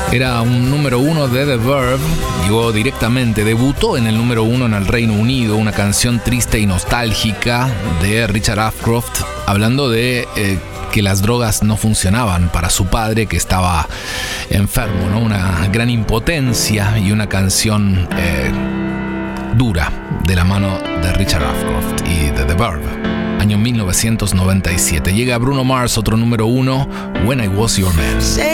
Era un número 1 de The Verve, llegó directamente, debutó en el número 1 en el Reino Unido, una canción triste y nostálgica de Richard Ashcroft, hablando de que las drogas no funcionaban para su padre, que estaba enfermo, ¿no? Una gran impotencia y una canción dura de la mano de Richard Ashcroft y de The Verve. Año 1997. Llega Bruno Mars, otro número 1, When I Was Your Man.